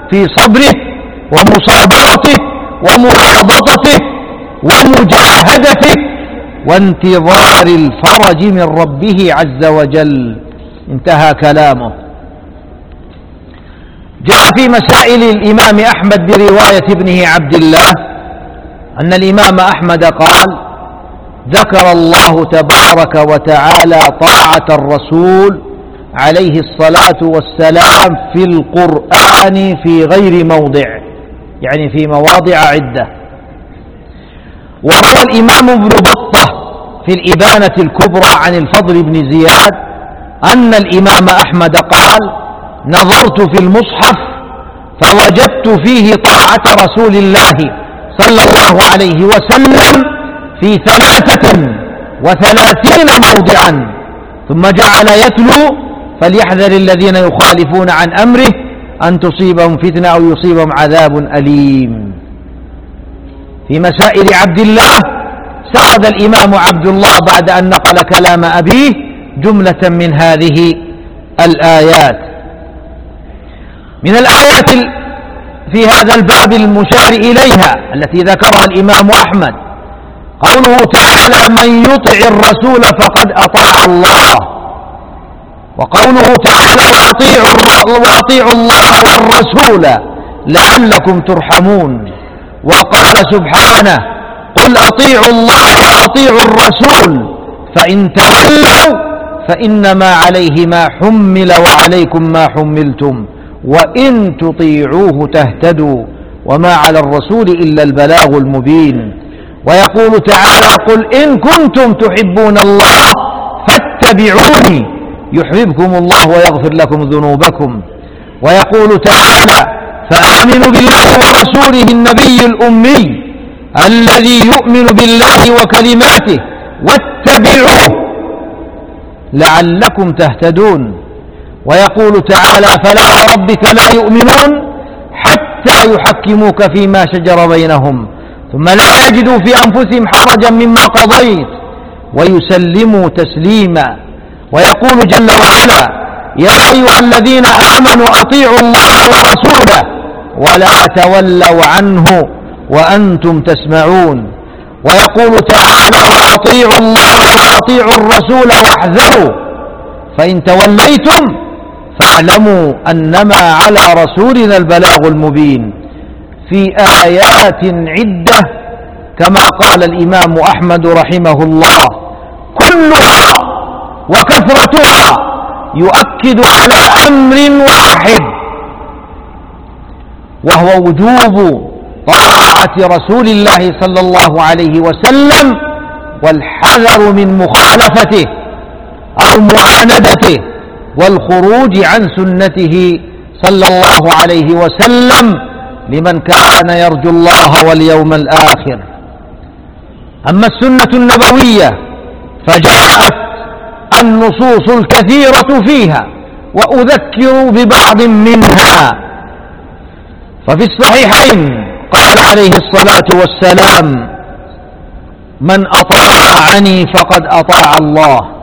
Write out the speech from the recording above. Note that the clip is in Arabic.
في صبره ومصابرته ومرابطته ومجاهدته وانتظار الفرج من ربه عز وجل. انتهى كلامه. جاء في مسائل الإمام أحمد برواية ابنه عبد الله أن الإمام أحمد قال: ذكر الله تبارك وتعالى طاعة الرسول عليه الصلاة والسلام في القرآن في غير موضع، يعني في مواضع عدة. وروى الإمام ابن بطة في الإبانة الكبرى عن الفضل بن زياد أن الإمام أحمد قال: نظرت في المصحف فوجدت فيه طاعة رسول الله صلى الله عليه وسلم في 33 موضعا، ثم جعل يتلو: فليحذر الذين يخالفون عن أمره أن تصيبهم فتنة أو يصيبهم عذاب أليم. في مسائل عبد الله سرد الإمام عبد الله بعد أن نقل كلام أبيه جملة من هذه الآيات. من الآيات في هذا الباب المشار إليها التي ذكرها الإمام أحمد قوله تعالى: من يطع الرسول فقد أطاع الله، وقوله تعالى: وأطيعوا الله والرسول لعلكم ترحمون، وقال سبحانه: قل أطيعوا الله وأطيعوا الرسول فإن تولوا فإنما عليه ما حمل وعليكم ما حملتم وإن تطيعوه تهتدوا وما على الرسول إلا البلاغ المبين. ويقول تعالى: قل إن كنتم تحبون الله فاتبعوني يحببكم الله ويغفر لكم ذنوبكم. ويقول تعالى: فآمنوا بالله ورسوله النبي الأمي الذي يؤمن بالله وكلماته واتبعوه لعلكم تهتدون. ويقول تعالى: فلا وربك لا يؤمنون حتى يحكموك فيما شجر بينهم ثم لا يجدوا في أنفسهم حرجا مما قضيت ويسلموا تسليما. ويقول جل وعلا: يا أيها الذين آمنوا أطيعوا الله ورسوله ولا تولوا عنه وأنتم تسمعون. ويقول تعالى: وأطيعوا الله وأطيعوا الرسول واحذروا فإن توليتم فاعلموا أنما على رسولنا البلاغ المبين. في آيات عدة كما قال الإمام أحمد رحمه الله، كلها وكثرتها يؤكد على أمر واحد، وهو وجوب طاعة رسول الله صلى الله عليه وسلم والحذر من مخالفته أو معاندته والخروج عن سنته صلى الله عليه وسلم لمن كان يرجو الله واليوم الآخر. أما السنة النبوية فجاءت النصوص الكثيرة فيها، وأذكر ببعض منها. ففي الصحيحين قال عليه الصلاة والسلام: من أطاعني فقد أطاع الله،